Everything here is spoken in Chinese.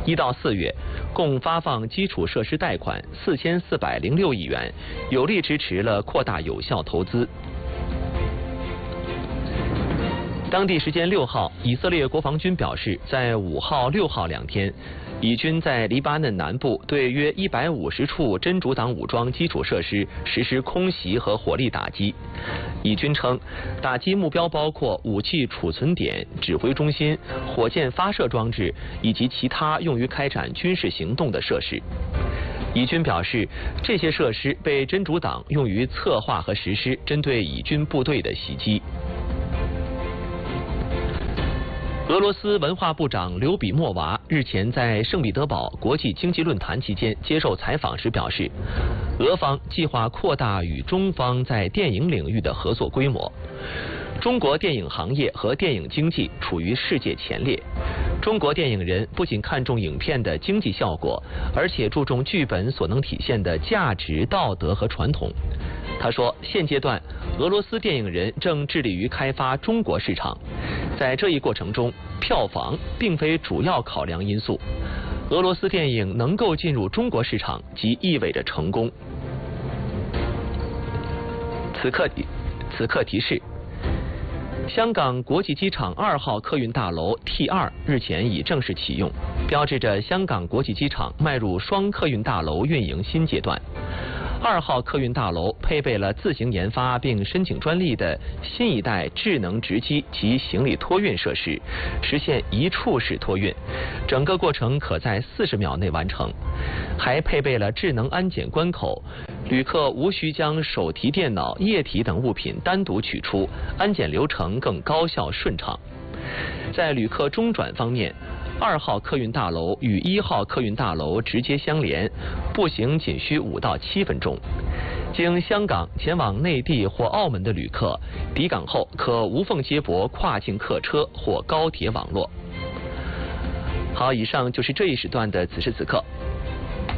1到4月，共发放基础设施贷款4406亿元，有力支持了扩大有效投资。当地时间6号，以色列国防军表示，在5号、6号2天，以军在黎巴嫩南部对约150处真主党武装基础设施实施空袭和火力打击。以军称，打击目标包括武器储存点、指挥中心、火箭发射装置以及其他用于开展军事行动的设施。以军表示，这些设施被真主党用于策划和实施针对以军部队的袭击。俄罗斯文化部长刘比莫娃日前在圣彼得堡国际经济论坛期间接受采访时表示，俄方计划扩大与中方在电影领域的合作规模。中国电影行业和电影经济处于世界前列。中国电影人不仅看重影片的经济效果，而且注重剧本所能体现的价值、道德和传统。他说，现阶段俄罗斯电影人正致力于开发中国市场，在这一过程中，票房并非主要考量因素。俄罗斯电影能够进入中国市场，即意味着成功。此刻提示：香港国际机场2号客运大楼 T2 日前已正式启用，标志着香港国际机场迈入双客运大楼运营新阶段。2号客运大楼配备了自行研发并申请专利的新一代智能直机及行李托运设施，实现一处式托运，整个过程可在40秒内完成。还配备了智能安检关口，旅客无需将手提电脑、液体等物品单独取出，安检流程更高效顺畅。在旅客中转方面，2号客运大楼与1号客运大楼直接相连，步行仅需5到7分钟。经香港前往内地或澳门的旅客，抵港后可无缝接驳跨境客车或高铁网络。好，以上就是这一时段的此时此刻。